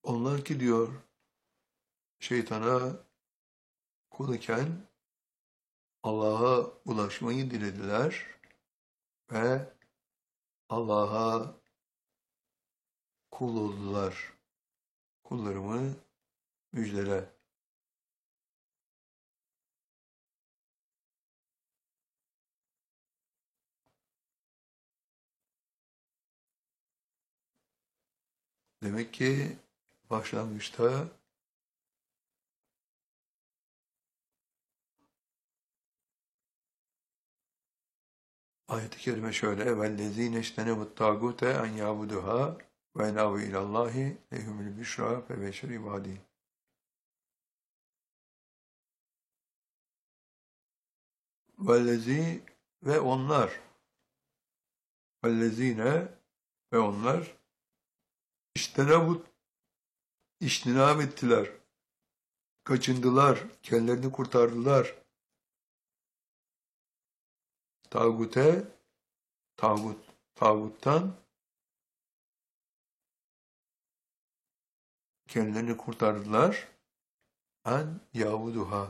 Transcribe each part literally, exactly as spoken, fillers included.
Onlar ki diyor şeytana kul iken Allah'a ulaşmayı dilediler ve Allah'a kul oldular. Kullarımı müjdele. Demek ki başlangıçta ayet-i kerime şöyle: وَالَّذ۪ينَ اجْتَنَبُوا الطَّاغُوتَ اَنْ يَعْبُدُهَا وَاَنَابُوا اِلَى اللّٰهِ لَهُمُ الْبُشْرَى فَبَشِّرْ عِبَادِهِ. وَالَّذ۪ي ve onlar وَالَّذ۪ينَ ve onlar اجْتَنَبُوا İçtinab ettiler, kaçındılar, kendilerini kurtardılar. Tağute, tağut, tağuttan kendilerini kurtardılar. En yavuduha,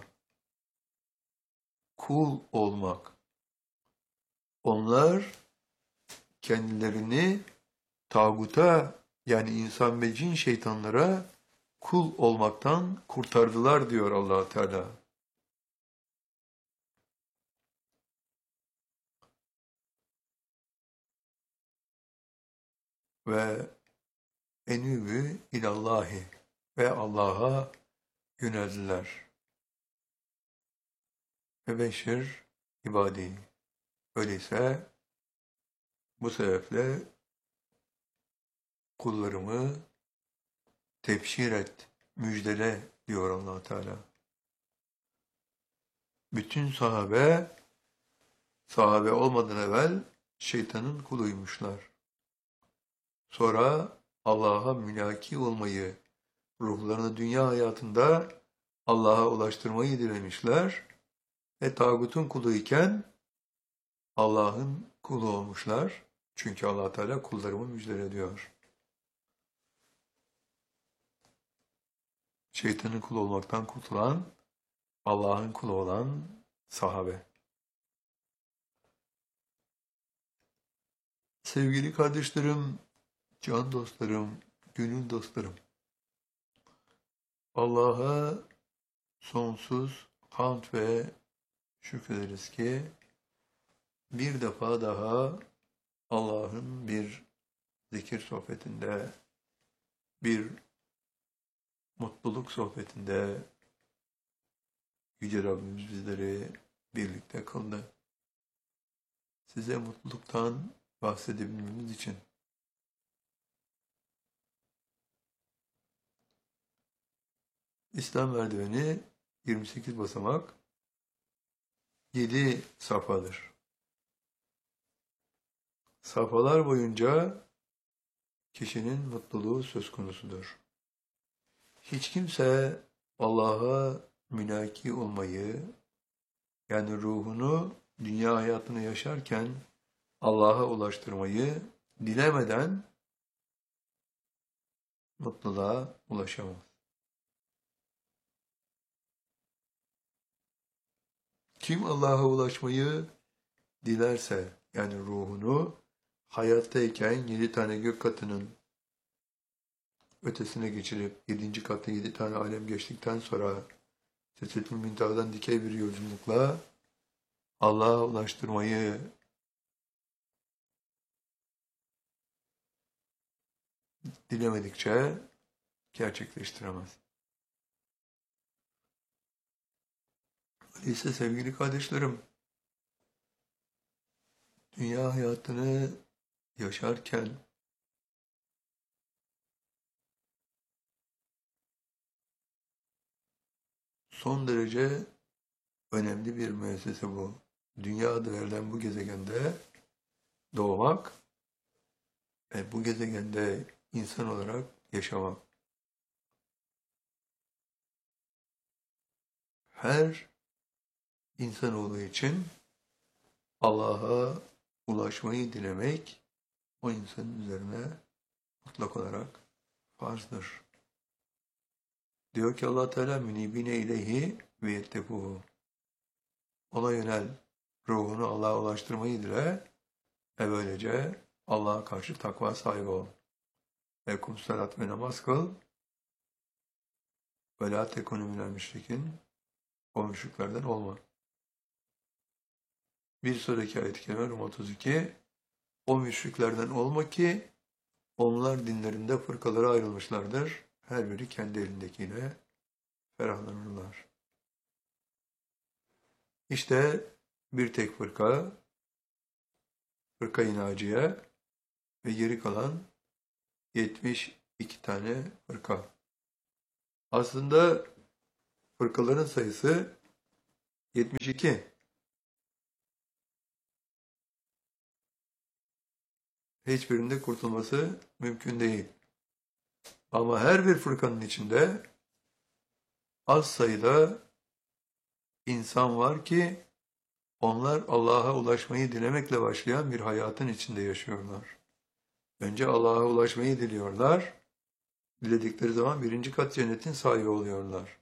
kul olmak. Onlar kendilerini tağuta, yani insan ve cin şeytanlara kul olmaktan kurtardılar diyor Allah Teala. Ve enübü ilallahi, ve Allah'a yöneldiler. Ve beşir ibadi. Öyleyse bu sebeple kullarımı tebşir et, müjdele diyor Allah Teala. Bütün sahabe, sahabe olmadan evvel şeytanın kuluymuşlar. Sonra Allah'a mülaki olmayı, ruhlarını dünya hayatında Allah'a ulaştırmayı dilemişler ve tağutun kuluyken Allah'ın kulu olmuşlar. Çünkü Allah Teala kullarımı müjdele diyor. Şeytanın kulu olmaktan kurtulan, Allah'ın kulu olan sahabe. Sevgili kardeşlerim, can dostlarım, gönül dostlarım, Allah'a sonsuz hamd ve şükrederiz ki bir defa daha Allah'ın bir zikir sohbetinde, bir mutluluk sohbetinde Yüce Rabbimiz bizleri birlikte kıldı. Size mutluluktan bahsedebilmemiz için İslam merdiveni yirmi sekiz basamak, yedi safhadır. Safhalar boyunca kişinin mutluluğu söz konusudur. Hiç kimse Allah'a münaki olmayı, yani ruhunu dünya hayatını yaşarken Allah'a ulaştırmayı dilemeden mutluluğa ulaşamaz. Kim Allah'a ulaşmayı dilerse, yani ruhunu hayattayken yedi tane gök katının ötesine geçirip yedinci katta yedi tane alem geçtikten sonra Sidretül Münteha'dan dikey bir yolculukla Allah'a ulaştırmayı dilemedikçe gerçekleştiremez. Öyleyse sevgili kardeşlerim, dünya hayatını yaşarken son derece önemli bir müessese bu. Dünya adı verilen bu gezegende doğmak ve bu gezegende insan olarak yaşamak. Her insanoğlu için Allah'a ulaşmayı dilemek o insanın üzerine mutlak olarak farzdır. Diyor ki Allah Teala münibine ileyhi ve yettekûhû. Ona yönel, ruhunu Allah'a ulaştırmayı dile ve böylece Allah'a karşı takva sahibi ol. Ve kum salat ve namaz kıl ve la tekunu minel müşrikin. O müşriklerden olma. Bir sonraki ayet-i kerime Rum otuz iki. O müşriklerden olma ki onlar dinlerinde fırkalara ayrılmışlardır. Her biri kendi elindekiyle ferahlanırlar. İşte bir tek fırka, fırka-i naciye ve geri kalan yetmiş iki tane fırka. Aslında fırkaların sayısı yetmiş iki. Hiçbirinde kurtulması mümkün değil. Ama her bir fırkanın içinde az sayıda insan var ki onlar Allah'a ulaşmayı dilemekle başlayan bir hayatın içinde yaşıyorlar. Önce Allah'a ulaşmayı diliyorlar. Diledikleri zaman birinci kat cennetin sahibi oluyorlar.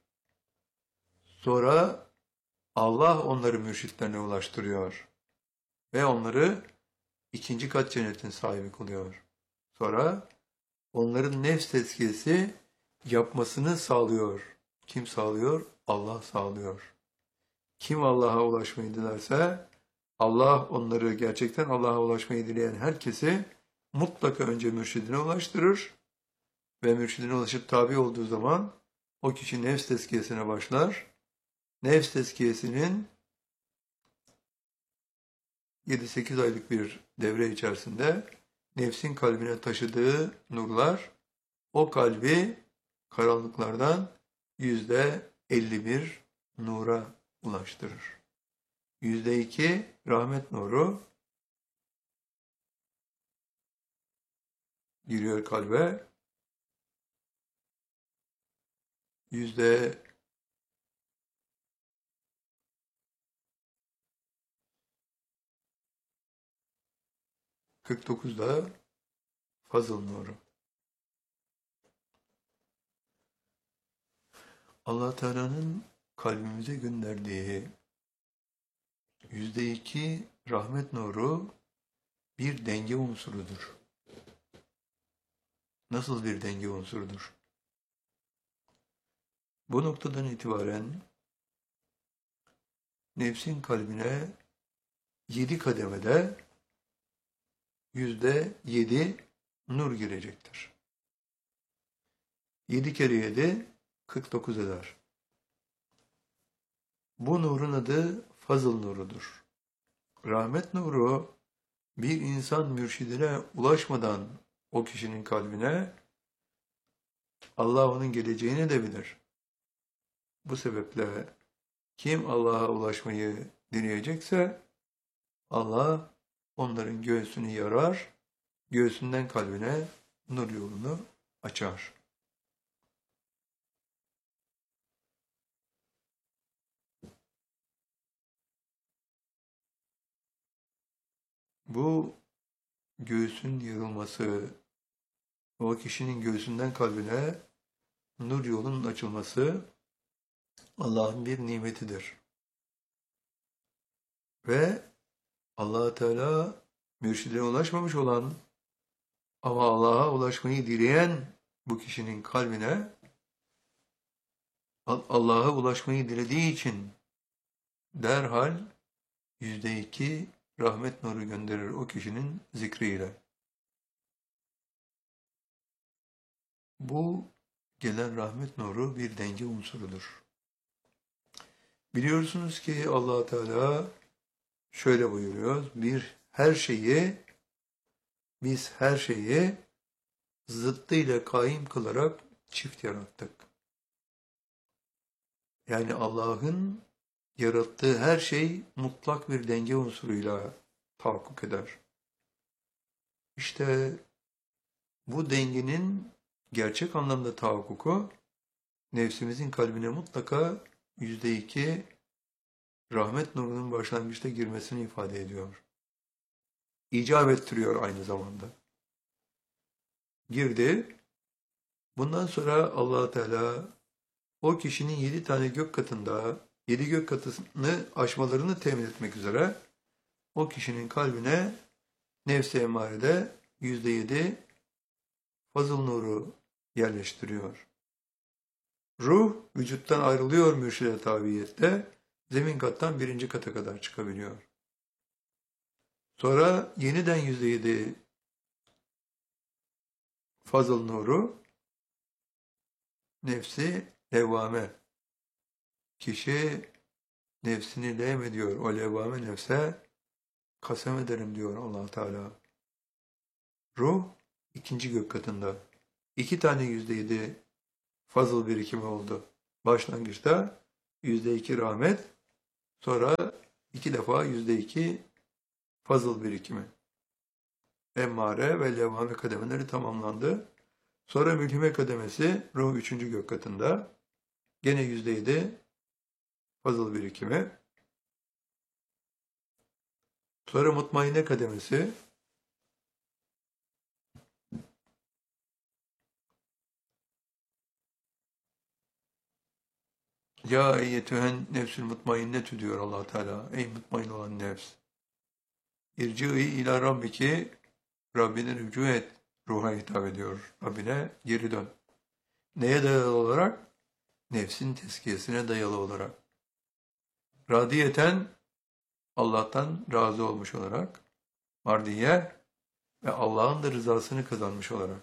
Sonra Allah onları mürşitlerine ulaştırıyor. Ve onları ikinci kat cennetin sahibi kılıyor. Sonra onların nefs tezkiyesi yapmasını sağlıyor. Kim sağlıyor? Allah sağlıyor. Kim Allah'a ulaşmayı dilerse, Allah onları gerçekten Allah'a ulaşmayı dileyen herkesi mutlaka önce mürşidine ulaştırır ve mürşidine ulaşıp tabi olduğu zaman o kişi nefs tezkiyesine başlar. Nefs tezkiyesinin yedi sekiz aylık bir devre içerisinde nefsin kalbine taşıdığı nurlar o kalbi karanlıklardan yüzde elli bir nura ulaştırır. Yüzde iki rahmet nuru giriyor kalbe. Yüzde kırk dokuzda fazıl nuru. Allah Teala'nın kalbimize gönderdiği yüzde iki rahmet nuru bir denge unsurudur. Nasıl bir denge unsurudur? Bu noktadan itibaren nefsin kalbine yedi kademede yüzde yedi nur girecektir. Yedi kere yedi kırk dokuz eder. Bu nurun adı fazıl nurudur. Rahmet nuru bir insan mürşidine ulaşmadan o kişinin kalbine Allah onun geleceğini de bilir. Bu sebeple kim Allah'a ulaşmayı dileyecekse Allah onların göğsünü yarar, göğsünden kalbine nur yolunu açar. Bu göğsün yarılması, o kişinin göğsünden kalbine nur yolunun açılması Allah'ın bir nimetidir. Ve Allah Teala mürşidine ulaşmamış olan ama Allah'a ulaşmayı dileyen bu kişinin kalbine Allah'a ulaşmayı dilediği için derhal yüzde iki rahmet nuru gönderir o kişinin zikriyle. Bu gelen rahmet nuru bir denge unsurudur. Biliyorsunuz ki Allah Teala şöyle buyuruyor. Bir her şeyi biz her şeyi zıttıyla kaim kılarak çift yarattık. Yani Allah'ın yarattığı her şey mutlak bir denge unsuruyla tahakkuk eder. İşte bu dengenin gerçek anlamda tahakkuku nefsimizin kalbine mutlaka yüzde iki rahmet nurunun başlangıçta girmesini ifade ediyor. İcap ettiriyor aynı zamanda. Girdi. Bundan sonra Allah Teala o kişinin yedi tane gök katında, yedi gök katını aşmalarını temin etmek üzere o kişinin kalbine nefs-i emmarede yüzde yedi fazıl nuru yerleştiriyor. Ruh vücuttan ayrılıyor mürşide tabiyette, zemin kattan birinci kata kadar çıkabiliyor. Sonra yeniden yüzde yedi fazıl nuru, nefsi levvame. Kişi nefsini levm ediyor. O levvame nefse kasem ederim diyor Allah Teala. Ruh ikinci gök katında. İki tane yüzde yedi fazıl birikimi oldu. Başlangıçta yüzde iki rahmet, sonra iki defa yüzde iki fazıl birikimi. Emmare ve levvame kademeleri tamamlandı. Sonra mülhime kademesi ruh üçüncü gök katında. Gene yüzde yedi fazıl birikimi. Sonra mutmainne kademesi. Ya eyyetühen nefsül mutmainnetü diyor Allah Teala. Ey mutmain olan nefs. İrci'i ila rabbiki, Rabbine rücu et. Ruha hitap ediyor. Rabbine geri dön. Neye dayalı olarak? Nefsin tezkiyesine dayalı olarak. Radiyeten, Allah'tan razı olmuş olarak. Mardiye ve Allah'ın da rızasını kazanmış olarak.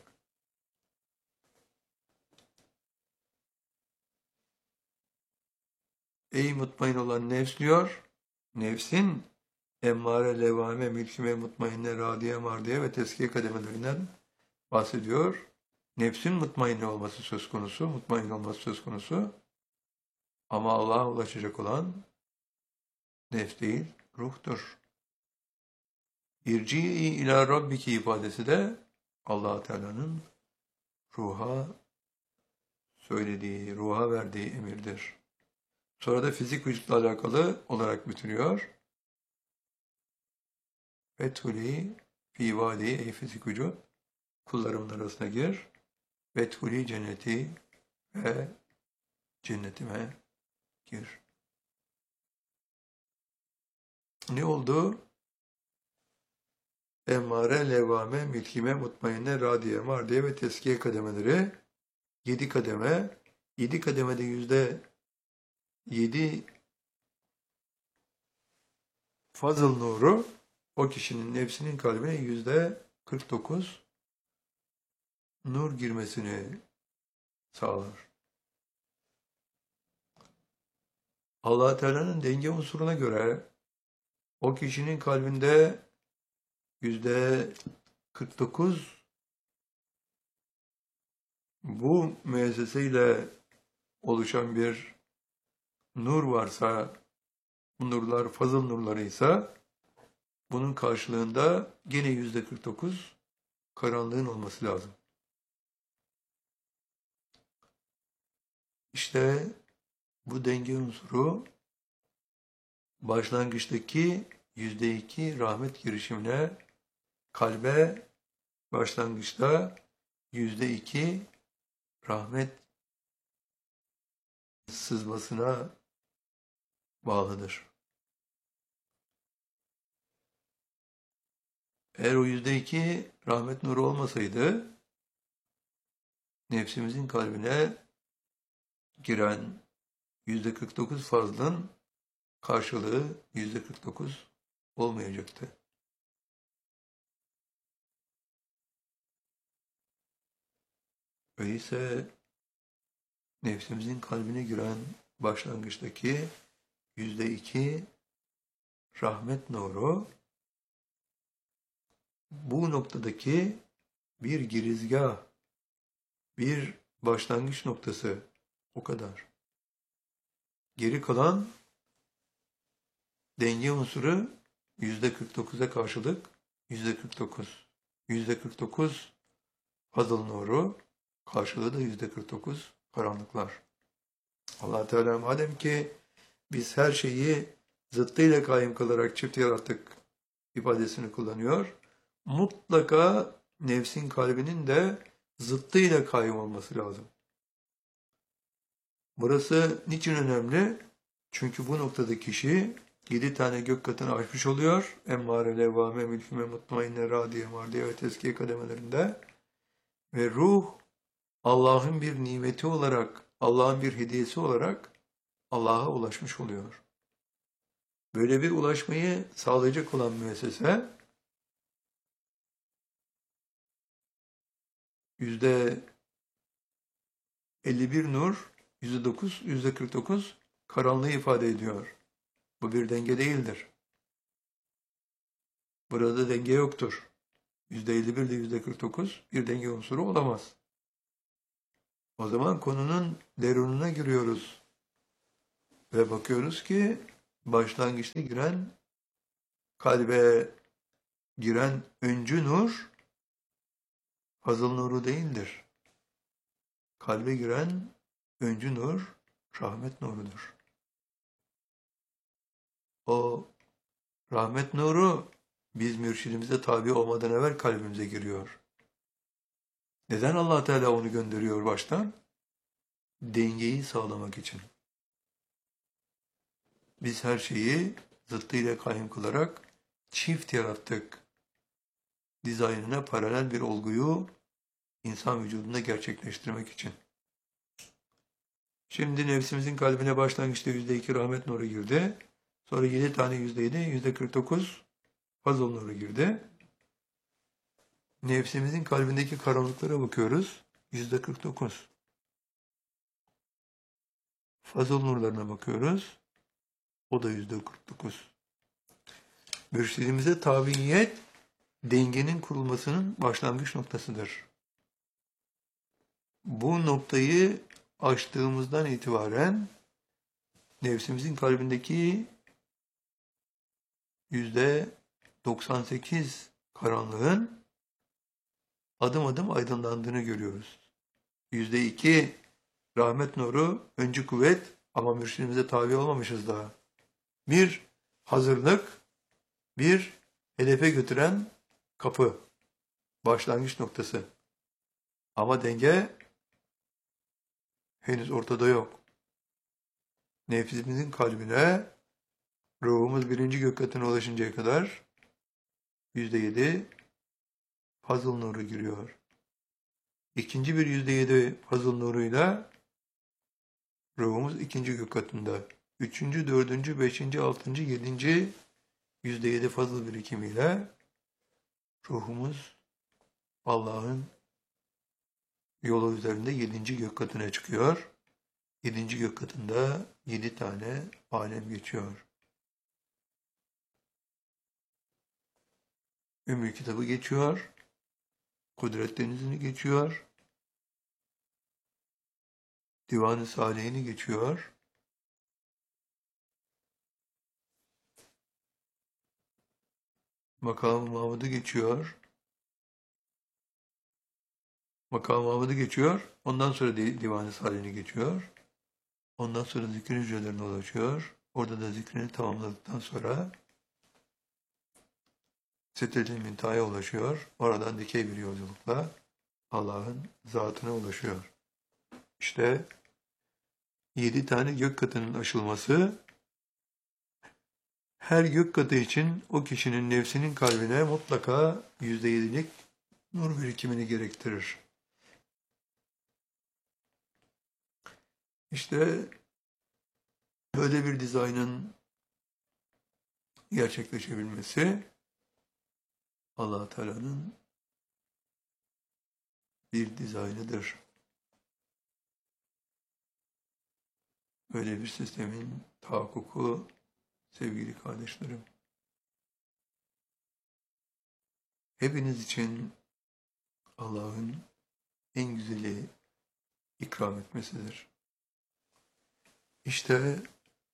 Ey mutmain olan nefs diyor. Nefsin emmare, levame, mülkime, mutmainne, radiye, mardiye ve teskiye kademelerinden bahsediyor. Nefsin mutmainne olması söz konusu, mutmain olması söz konusu. Ama Allah'a ulaşacak olan nefs değil, ruhtur. İrci'i ila rabbiki ifadesi de Allah Teala'nın ruha söylediği, ruha verdiği emirdir. Sonra da fizik vücutla alakalı olarak bitiriyor. Vethuli fi vadi, ey fizik vücut, kullarımın arasına gir. Vethuli cenneti ve cennetime gir. Ne oldu? Emmare, levvame, mülkime, mutmainne, radiye, mardiye ve teskiye kademeleri yedi kademe. Yedi kademede yüzde yedi fazıl nuru o kişinin nefsinin kalbine yüzde kırk dokuz nur girmesini sağlar. Allah Teala'nın denge unsuruna göre o kişinin kalbinde yüzde kırk dokuz bu müesseseyle oluşan bir nur varsa, bu nurlar fazıl nurlarıysa, bunun karşılığında gene yüzde kırk dokuz karanlığın olması lazım. İşte bu denge unsuru başlangıçtaki yüzde iki rahmet girişimine, kalbe başlangıçta yüzde iki rahmet sızmasına bağlıdır. Eğer o yüzde iki rahmet nuru olmasaydı, nefsimizin kalbine giren yüzde kırk dokuz fazlın karşılığı yüzde kırk dokuz olmayacaktı. Öyleyse nefsimizin kalbine giren başlangıçtaki yüzde iki rahmet nuru, bu noktadaki bir girizgah, bir başlangıç noktası, o kadar. Geri kalan denge unsuru yüzde kırk dokuza karşılık yüzde kırk dokuz. Yüzde kırk dokuz fazıl nuru, karşılığı da yüzde kırk dokuz karanlıklar. Allah Teala madem ki biz her şeyi zıttıyla kaim kılarak çift yarattık ifadesini kullanıyor, mutlaka nefsin kalbinin de zıttıyla kaim olması lazım. Burası niçin önemli? Çünkü bu noktada kişi yedi tane gök katını aşmış oluyor. Emmare, levvame, mülküme, mutmainne, radiye, mardiye ve tezkiye kademelerinde. Ve ruh Allah'ın bir nimeti olarak, Allah'ın bir hediyesi olarak Allah'a ulaşmış oluyor. Böyle bir ulaşmayı sağlayacak olan müessese yüzde elli bir nur, yüzde dokuz, yüzde kırk dokuz karanlığı ifade ediyor. Bu bir denge değildir. Burada denge yoktur. yüzde elli bir ile yüzde kırk dokuz bir denge unsuru olamaz. O zaman konunun derununa giriyoruz. Ve bakıyoruz ki başlangıçta giren, kalbe giren öncü nur, fazıl nuru değildir. Kalbe giren öncü nur, rahmet nurudur. O rahmet nuru biz mürşidimize tabi olmadan evvel kalbimize giriyor. Neden Allah Teala onu gönderiyor baştan? Dengeyi sağlamak için. Biz her şeyi zıttıyla kayyum kılarak çift yarattık. Dizaynına paralel bir olguyu insan vücudunda gerçekleştirmek için. Şimdi nefsimizin kalbine başlangıçta yüzde iki rahmet nuru girdi. Sonra yedi tane yüzde yedi, yüzde kırk dokuz fazıl nuru girdi. Nefsimizin kalbindeki karanlıklara bakıyoruz. yüzde kırk dokuz. Fazıl nurlarına bakıyoruz. O da yüzde kırk dokuz. Mürşidimize tabiyet dengenin kurulmasının başlangıç noktasıdır. Bu noktayı aştığımızdan itibaren nefsimizin kalbindeki yüzde doksan sekiz karanlığın adım adım aydınlandığını görüyoruz. Yüzde iki rahmet nuru, öncü kuvvet ama mürşidimize tabi olmamışız daha. Bir hazırlık, bir hedefe götüren kapı, başlangıç noktası. Ama denge henüz ortada yok. Nefsimizin kalbine ruhumuz birinci gök katına ulaşıncaya kadar yüzde yedi fazıl nuru giriyor. İkinci bir yüzde yedi fazıl nuruyla ruhumuz ikinci gök katında. Üçüncü, dördüncü, beşinci, altıncı, yedinci yüzde yedi fazıl birikimiyle ruhumuz Allah'ın yolu üzerinde yedinci gök katına çıkıyor. Yedinci gök katında yedi tane alem geçiyor. Ümmü kitabı geçiyor. Kudret denizini geçiyor. Divan-ı Salihini geçiyor. Makam-ı Mahmud'u geçiyor. Makam-ı Mahmud'u geçiyor. Ondan sonra Divan-ı Salihini geçiyor. Ondan sonra zikrin hücrelerine ulaşıyor. Orada da zikrini tamamladıktan sonra Siddetül Münteha'ya ulaşıyor. Oradan dikey bir yolculukla Allah'ın zatına ulaşıyor. İşte yedi tane gök katının aşılması her gök katı için o kişinin nefsinin kalbine mutlaka yüzde yedilik nur birikimini gerektirir. İşte böyle bir dizaynın gerçekleşebilmesi Allah Teala'nın bir dizaynıdır. Böyle bir sistemin tahakkuku sevgili kardeşlerim. Hepiniz için Allah'ın en güzeli ikram etmesidir. İşte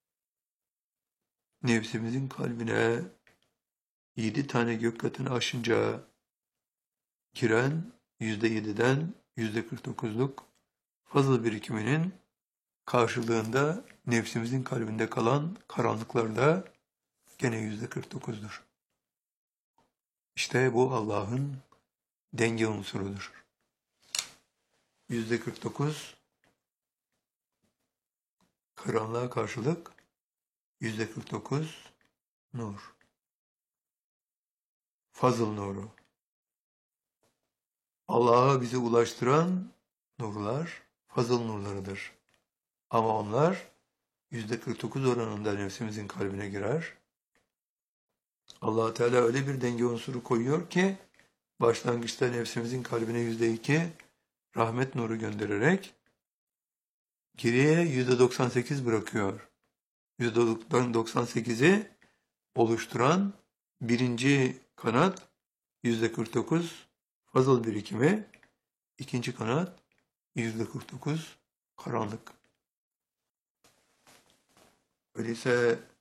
nefsimizin kalbine yedi tane gök katını aşınca giren yüzde yediden yüzde kırk dokuzluk fazıl birikiminin karşılığında nefsimizin kalbinde kalan karanlıklar da gene yüzde kırk dokuzdur. İşte bu Allah'ın denge unsurudur. yüzde kırk dokuz karanlığa karşılık yüzde kırk dokuz nur. Fazıl nuru. Allah'a bizi ulaştıran nurlar fazıl nurlarıdır. Ama onlar yüzde kırk dokuz oranında nefsimizin kalbine girer. Allah Teala öyle bir denge unsuru koyuyor ki başlangıçta nefsimizin kalbine yüzde iki rahmet nuru göndererek geriye yüzde doksan sekiz bırakıyor. yüzde doksan sekizi oluşturan birinci kanat yüzde kırk dokuz fazıl birikimi, ikinci kanat yüzde kırk dokuz karanlık. Öyleyse